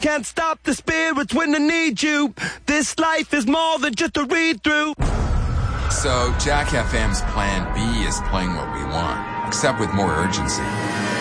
can't stop the spirits when they need you. This life is more than just a read-through. So Jack FM's plan B is playing what we want, except with more urgency.